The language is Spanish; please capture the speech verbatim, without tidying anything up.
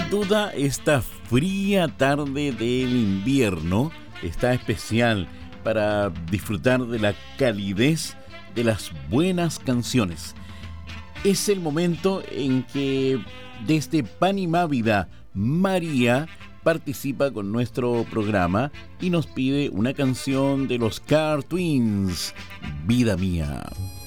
duda, esta fría tarde del invierno está especial para disfrutar de la calidez de las buenas canciones. Es el momento en que desde Panimávida, María participa con nuestro programa y nos pide una canción de los Car Twins, Vida Mía.